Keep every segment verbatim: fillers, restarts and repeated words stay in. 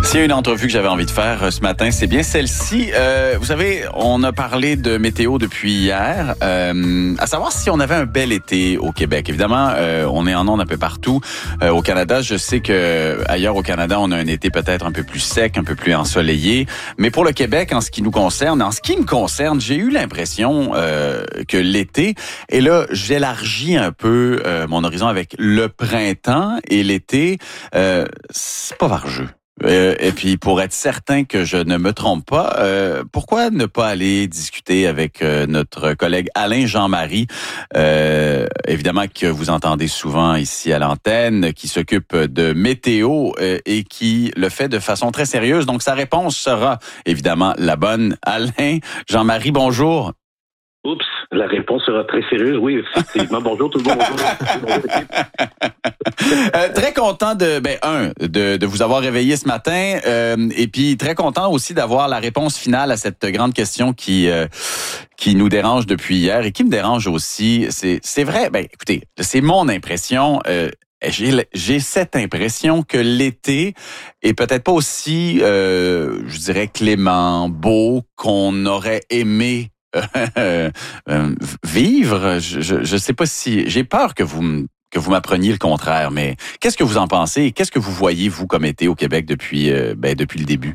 S'il y a une entrevue que j'avais envie de faire euh, ce matin, c'est bien celle-ci. Euh, vous savez, on a parlé de météo depuis hier, euh, à savoir si on avait un bel été au Québec. Évidemment, euh, on est en ondes un peu partout. Euh, au Canada, je sais que ailleurs au Canada, on a un été peut-être un peu plus sec, un peu plus ensoleillé. Mais pour le Québec, en ce qui nous concerne, en ce qui me concerne, j'ai eu l'impression euh, que l'été, et là, j'élargis un peu euh, mon horizon avec le printemps et l'été, euh, c'est pas vargeux. Euh, et puis, pour être certain que je ne me trompe pas, euh, pourquoi ne pas aller discuter avec euh, notre collègue Alain Jean-Marie, euh, évidemment que vous entendez souvent ici à l'antenne, qui s'occupe de météo euh, et qui le fait de façon très sérieuse. Donc, sa réponse sera évidemment la bonne. Alain Jean-Marie, bonjour. Oups, la réponse sera très sérieuse. Oui, effectivement. Bonjour tout le monde. Bonjour. euh, très content de, ben, un, de, de vous avoir réveillé ce matin, euh, et puis très content aussi d'avoir la réponse finale à cette grande question qui euh, qui nous dérange depuis hier et qui me dérange aussi. C'est c'est vrai. Ben, écoutez, c'est mon impression. Euh, J'ai, j'ai cette impression que l'été est peut-être pas aussi, euh, je dirais, clément, beau qu'on aurait aimé Euh, euh, vivre. Je, je, je sais pas si j'ai peur que vous que vous m'appreniez le contraire, mais qu'est-ce que vous en pensez? Qu'est-ce que vous voyez vous comme été au Québec depuis euh, ben depuis le début?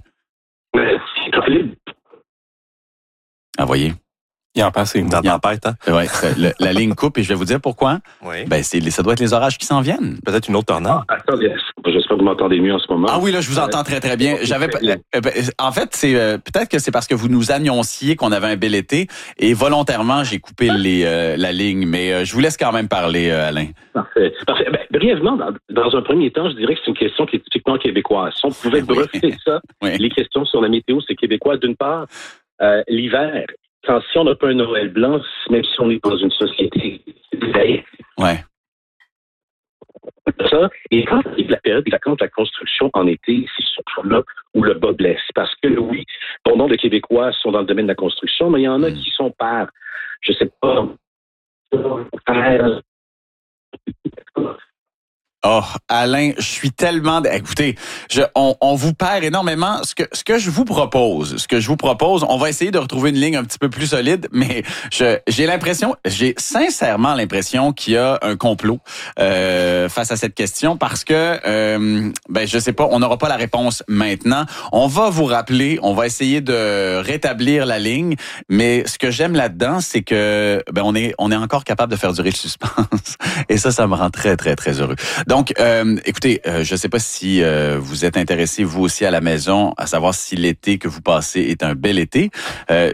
Ah, voyez. Il en passe une tempête, hein? Ouais, le, la ligne coupe et je vais vous dire pourquoi. Oui. Ben, c'est, ça doit être les orages qui s'en viennent. Peut-être une autre tornade. Ah, attendez, j'espère que vous m'entendez mieux en ce moment. Ah oui, là, je vous entends très, très bien. J'avais, euh, en fait, c'est, euh, peut-être que c'est parce que vous nous annonciez qu'on avait un bel été et volontairement, j'ai coupé les, euh, la ligne, mais euh, je vous laisse quand même parler, euh, Alain. Parfait. Parfait. Ben, brièvement, dans, dans un premier temps, je dirais que c'est une question qui est typiquement québécoise. Si on pouvait Oui. breffer ça, Oui. les questions sur la météo, c'est québécois. D'une part, euh, l'hiver, quand si on n'a pas un Noël blanc, même si on est dans une société, Ouais. ça. Et quand il y a la période des vacances de la construction en été, c'est surtout là où le bas blesse. Parce que oui, bon nombre de Québécois sont dans le domaine de la construction, mais il y en a Mm. qui sont par, je sais pas, par... Oh, Alain, je suis tellement... Écoutez, je, on, on vous perd énormément. Ce que, ce que je vous propose, ce que je vous propose, on va essayer de retrouver une ligne un petit peu plus solide, mais je, j'ai l'impression, j'ai sincèrement l'impression qu'il y a un complot euh, face à cette question parce que, euh, ben, je sais pas, on n'aura pas la réponse maintenant. On va vous rappeler, on va essayer de rétablir la ligne, mais ce que j'aime là-dedans, c'est que, ben, on est, on est encore capable de faire durer le suspense. Et ça, ça me rend très, très, très heureux. Donc, euh, écoutez, euh, je ne sais pas si euh, vous êtes intéressé, vous aussi, à la maison, à savoir si l'été que vous passez est un bel été. Euh,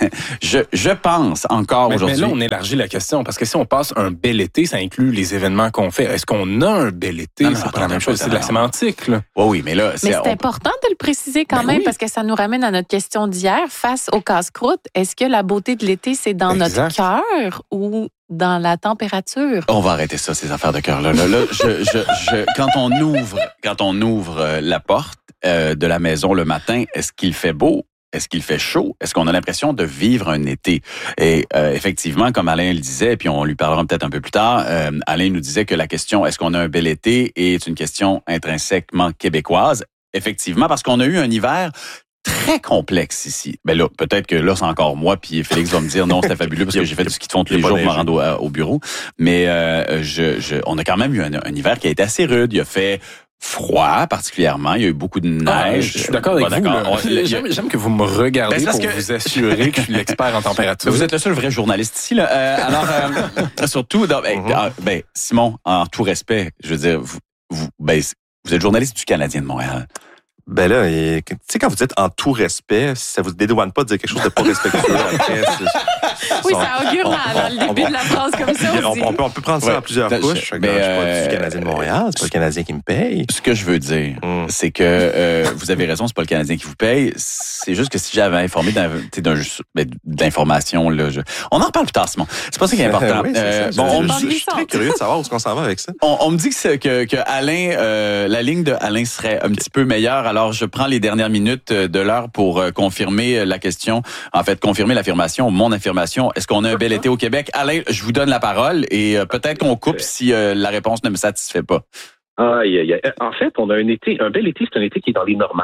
je, je pense encore mais, aujourd'hui... Mais là, on élargit la question, parce que si on passe un bel été, ça inclut les événements qu'on fait. Est-ce qu'on a un bel été? Non, non, c'est non, pas la même non, chose, non, c'est de la non. sémantique, là. Oui, oui, mais là... Mais c'est on... important de le préciser quand Ben même oui. parce que ça nous ramène à notre question d'hier. Face au casse-croûte, est-ce que la beauté de l'été, c'est dans Exact. notre cœur ou dans la température? On va arrêter ça, ces affaires de cœur là. Là, là je, je, je, quand on ouvre, quand on ouvre euh, la porte euh, de la maison le matin, est-ce qu'il fait beau? Est-ce qu'il fait chaud? Est-ce qu'on a l'impression de vivre un été? Et euh, effectivement, comme Alain le disait, puis on lui parlera peut-être un peu plus tard, euh, Alain nous disait que la question « Est-ce qu'on a un bel été? » est une question intrinsèquement québécoise. Effectivement, parce qu'on a eu un hiver très complexe ici. Ben là, peut-être que là, c'est encore moi, puis Félix va me dire non, c'était fabuleux parce que j'ai fait du ski de fond tous les jours pour me rendre au, au bureau. Mais euh, je, je, on a quand même eu un, un hiver qui a été assez rude. Il a fait froid particulièrement. Il y a eu beaucoup de neige. Ah, je suis d'accord avec Bon, vous. d'accord. là. On- J'aime, j'aime que vous me regardez Ben, c'est parce pour que- vous assurer que je suis l'expert en température. Vous êtes le seul vrai journaliste ici, là. Euh, alors, euh, surtout, dans- ben, Mhm. ah, ben, Simon, en tout respect, je veux dire, vous, vous, ben, vous êtes journaliste du Canadien de Montréal. Ben là, et- tu sais, quand vous dites en tout respect, ça vous dédouane pas de dire quelque chose de pas respectueux après. c'est- Oui, on- ça augure on- dans, dans le début on- de la phrase comme ça on, aussi. on peut, on peut prendre ça Ouais. en plusieurs Je- couches. mais, Regarde, je suis pas euh, du Canadien de Montréal, c'est pas le Canadien qui me paye. Ce que je veux dire, Mm. c'est que euh, vous avez raison, c'est pas le Canadien qui vous paye. C'est juste que si j'avais informé d'un, tu sais, d'un ben, d'informations, là, je... on en reparle plus tard, Simon. C'est pas ça qui est important. Oui, c'est Euh, ça. bon, je, on, me je- dit- je suis très curieux de savoir où est-ce qu'on s'en va avec ça. on, on me dit que, c'est- que, que Alain, euh, la ligne de Alain serait un petit peu meilleure. Alors, je prends les dernières minutes de l'heure pour euh, confirmer la question. En fait, confirmer l'affirmation, mon affirmation. Est-ce qu'on a un bel été au Québec? Alain, je vous donne la parole et euh, peut-être qu'on coupe si euh, la réponse ne me satisfait pas. Aïe, aïe, aïe. En fait, on a un été, un bel été, c'est un été qui est dans les normales.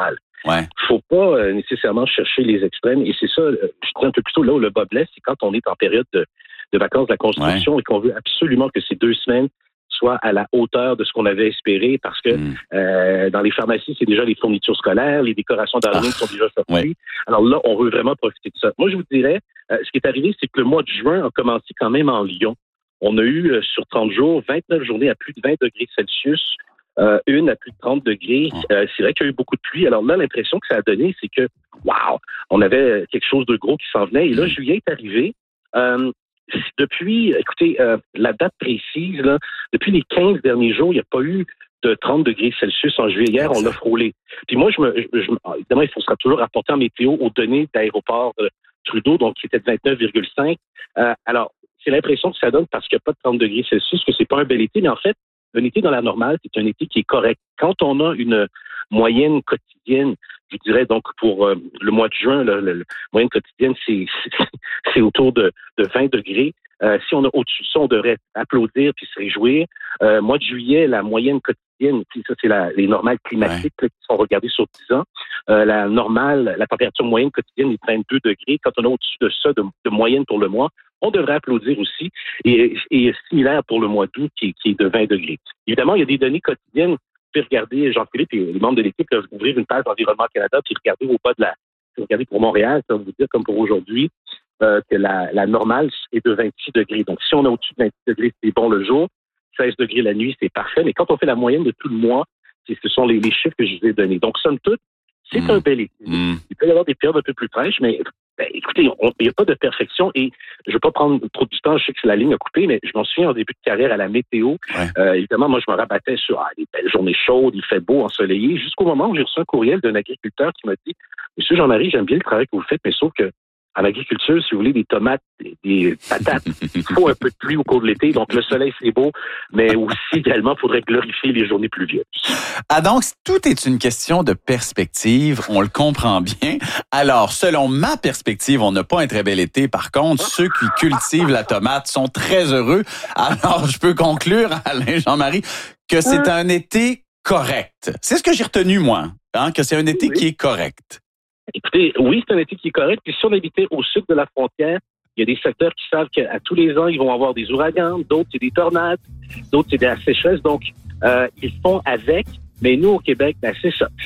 Ouais. faut pas euh, nécessairement chercher les extrêmes. Et c'est ça, euh, je dirais un peu plus tôt, là où le bas blesse, c'est quand on est en période de, de vacances de la construction ouais. et qu'on veut absolument que ces deux semaines soient à la hauteur de ce qu'on avait espéré, parce que mm. euh, dans les pharmacies, c'est déjà les fournitures scolaires, les décorations d'Halloween ah. sont déjà sorties. Ouais. Alors là, on veut vraiment profiter de ça. Moi, je vous dirais, euh, ce qui est arrivé, c'est que le mois de juin a commencé quand même en Lyon. On a eu, euh, sur trente jours, vingt-neuf journées à plus de vingt degrés Celsius, euh, une à plus de trente degrés. Euh, c'est vrai qu'il y a eu beaucoup de pluie. Alors là, l'impression que ça a donné, c'est que, wow, on avait quelque chose de gros qui s'en venait. Et là, juillet est arrivé. Euh, Depuis, écoutez, euh, la date précise, là, depuis les quinze derniers jours, il n'y a pas eu de trente degrés Celsius en juillet. Hier, on l'a frôlé. Puis moi, je me, je, je, évidemment, il faut sera toujours rapporter en météo aux données d'aéroport euh, Trudeau, donc qui était de vingt-neuf virgule cinq. Euh, alors, c'est l'impression que ça donne parce qu'il n'y a pas de trente degrés Celsius, que c'est pas un bel été, mais en fait, un été dans la normale, c'est un été qui est correct. Quand on a une moyenne quotidienne, je dirais donc pour euh, le mois de juin, la moyenne quotidienne, c'est, c'est, c'est autour de, de vingt degrés. Euh, si on a au-dessus de ça, on devrait applaudir puis se réjouir. Euh, mois de juillet, la moyenne quotidienne, ça c'est la, les normales climatiques ouais. là, qui sont regardées sur dix ans. Euh, la normale, la température moyenne quotidienne est de vingt-deux degrés. Quand on a au-dessus de ça, de, de moyenne pour le mois, on devrait applaudir aussi. Et, et similaire pour le mois d'août, qui, qui est de vingt degrés. Évidemment, il y a des données quotidiennes. Vous pouvez regarder, Jean-Philippe et les membres de l'équipe peuvent ouvrir une page d'Environnement Canada puis regarder au bas de la... Regardez pour Montréal, ça va vous dire, comme pour aujourd'hui, euh, que la, la normale est de vingt-six degrés. Donc, si on a au-dessus de vingt-six degrés, c'est bon le jour. seize degrés la nuit, c'est parfait. Mais quand on fait la moyenne de tout le mois, c'est, ce sont les, les chiffres que je vous ai donnés. Donc, somme toute, c'est mmh. un bel été. Mmh. Il peut y avoir des périodes un peu plus fraîches, mais ben, écoutez, il n'y a pas de perfection. Et je ne veux pas prendre trop du temps, je sais que c'est la ligne à couper, mais je m'en souviens en début de carrière à la météo. Ouais. Euh, évidemment, moi, je me rabattais sur ah, les belles journées chaudes, il fait beau, ensoleillé, jusqu'au moment où j'ai reçu un courriel d'un agriculteur qui m'a dit « Monsieur Jean-Marie, j'aime bien le travail que vous faites, mais sauf que en agriculture, si vous voulez, des tomates, des, des patates, il faut un peu de pluie au cours de l'été. Donc, le soleil, c'est beau, mais aussi, également, il faudrait glorifier les journées pluvieuses. » Ah, donc, tout est une question de perspective. On le comprend bien. Alors, selon ma perspective, on n'a pas un très bel été. Par contre, ceux qui cultivent la tomate sont très heureux. Alors, je peux conclure, Alain Jean-Marie, que c'est un été correct. C'est ce que j'ai retenu, moi, hein, que c'est un été oui. qui est correct. Écoutez, oui, c'est un été qui est correct. Puis si on habitait au sud de la frontière, il y a des secteurs qui savent qu'à tous les ans, ils vont avoir des ouragans. D'autres, c'est des tornades. D'autres, c'est de la sécheresse. Donc, euh, ils font avec. Mais nous, au Québec, ben, c'est ça.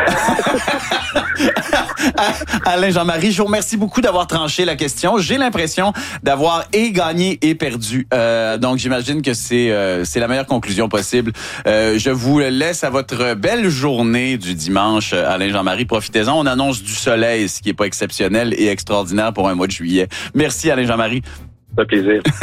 Alain Jean-Marie, je vous remercie beaucoup d'avoir tranché la question. J'ai l'impression d'avoir et gagné et perdu. Euh, donc, j'imagine que c'est euh, c'est la meilleure conclusion possible. Euh, je vous laisse à votre belle journée du dimanche, Alain Jean-Marie. Profitez-en. On annonce du soleil, ce qui est pas exceptionnel et extraordinaire pour un mois de juillet. Merci, Alain Jean-Marie. Ça fait plaisir.